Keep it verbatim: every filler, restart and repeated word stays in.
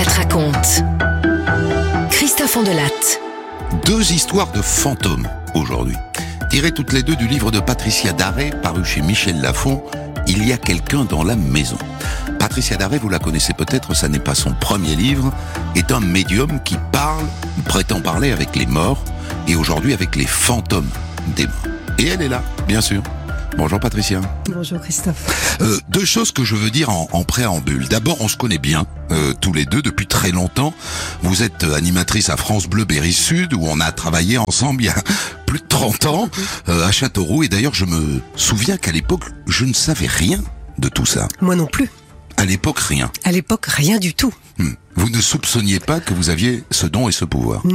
Delatte raconte. Christophe Ondelatte. Deux histoires de fantômes aujourd'hui, tirées toutes les deux du livre de Patricia Daré, paru chez Michel Lafon, Il y a quelqu'un dans la maison. Patricia Daré, vous la connaissez peut-être, ça n'est pas son premier livre, est un médium qui parle, prétend parler avec les morts, et aujourd'hui avec les fantômes des morts. Et elle est là, bien sûr. Bonjour Patricia. Bonjour Christophe. Euh, deux choses que je veux dire en, en préambule. D'abord, on se connaît bien, euh, tous les deux, depuis très longtemps. Vous êtes animatrice à France Bleu Berry Sud, où on a travaillé ensemble il y a plus de trente ans, euh, à Châteauroux. Et d'ailleurs, je me souviens qu'à l'époque, je ne savais rien de tout ça. Moi non plus. À l'époque, rien. À l'époque, rien du tout. Hmm. Vous ne soupçonniez pas que vous aviez ce don et ce pouvoir?